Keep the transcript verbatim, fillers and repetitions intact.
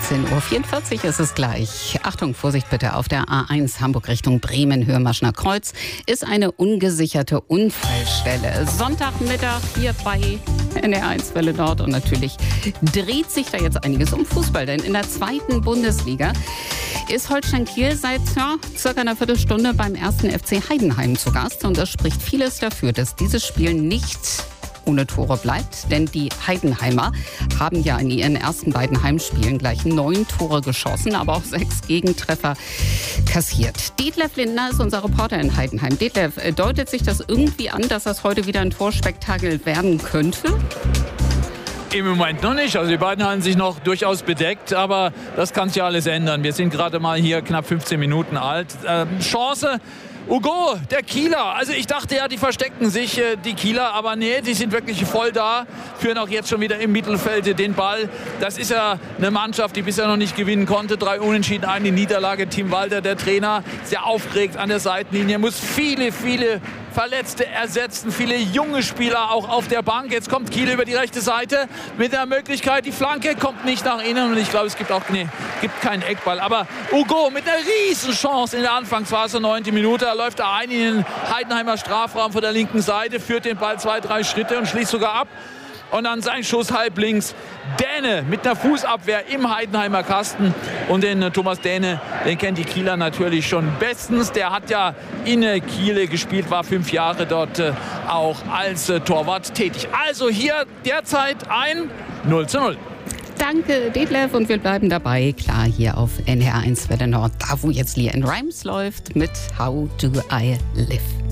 achtzehn Uhr vierundvierzig ist es gleich. Achtung, Vorsicht bitte, auf der A eins Hamburg Richtung Bremen, Hürmaschner Kreuz, ist eine ungesicherte Unfallstelle. Sonntagmittag hier bei N R eins Welle Nord und natürlich dreht sich da jetzt einiges um Fußball, denn in der zweiten Bundesliga ist Holstein Kiel seit ja, circa einer Viertelstunde beim ersten F C Heidenheim zu Gast und das spricht vieles dafür, dass dieses Spiel nicht ohne Tore bleibt, denn die Heidenheimer haben ja in ihren ersten beiden Heimspielen gleich neun Tore geschossen, aber auch sechs Gegentreffer kassiert. Detlef Lindner ist unser Reporter in Heidenheim. Detlef, deutet sich das irgendwie an, dass das heute wieder ein Torspektakel werden könnte? Im Moment noch nicht. Also die beiden halten sich noch durchaus bedeckt, aber das kann sich ja alles ändern. Wir sind gerade mal hier knapp fünfzehn Minuten alt. Ähm, Chance. Hugo, der Kieler. Also ich dachte ja, die verstecken sich, äh, die Kieler. Aber nee, die sind wirklich voll da. Führen auch jetzt schon wieder im Mittelfeld den Ball. Das ist ja eine Mannschaft, die bisher noch nicht gewinnen konnte. Drei Unentschieden, eine Niederlage. Tim Walter, der Trainer, sehr aufgeregt an der Seitenlinie. Muss viele, viele Verletzte ersetzen. Viele junge Spieler auch auf der Bank. Jetzt kommt Kiel über die rechte Seite mit der Möglichkeit. Die Flanke kommt nicht nach innen. Und ich glaube, es gibt auch nee, gibt keinen Eckball. Aber Hugo mit einer riesen Chance in der Anfangsphase, neunte Minute. Da läuft er ein in den Heidenheimer Strafraum von der linken Seite, führt den Ball zwei, drei Schritte und schließt sogar ab. Und dann sein Schuss halb links. Däne mit einer Fußabwehr im Heidenheimer Kasten. Und den äh, Thomas Däne, den kennt die Kieler natürlich schon bestens. Der hat ja in äh, Kiel gespielt, war fünf Jahre dort äh, auch als äh, Torwart tätig. Also hier derzeit ein null zu null. Danke, Detlef, und wir bleiben dabei, klar, hier auf N R eins Welle Nord, da wo jetzt LeAnn Rimes läuft mit How Do I Live.